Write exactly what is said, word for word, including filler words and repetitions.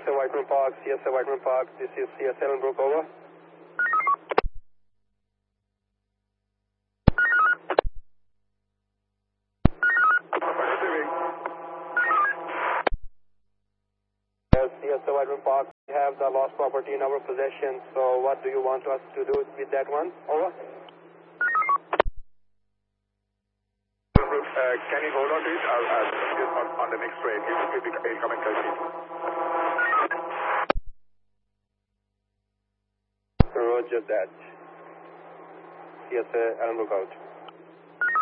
A Whiteman Park, C S A Whiteman Park, this is C S Ellenbrook, over. Yes, C S A Whiteman Park, we have the lost property in our possession, so what do you want us to do with that one? Over. Uh, can you hold on to it? I'll, I'll put it on, on the next train. It will be the incoming traffic. Roger that. C S A Ellenbrook out.